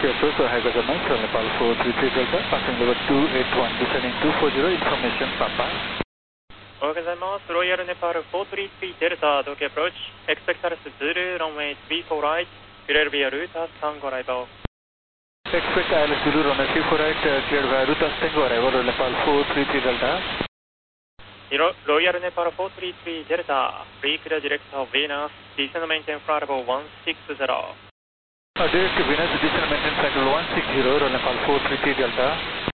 Airport, so High Government, Nepal 433 Delta, passing level 281, descending 240, information Papa. おはようございます。ロイヤルネパール433デルタ、東京アプローチ、エクスペクタルスズル、ランウェイ34ライト、クリアルビアルータスタンゴライバー。 Expect ILS Zulu runway 34 right, cleared via route of Tango arrival, Nepal 433 Delta. ロイヤルネパール433デルタ、フリークリアディレクターヴィーナス、ディセンドメインテンフライト160。 Direct to Venus, descend maintain cycle 160, Nepal 433 Delta.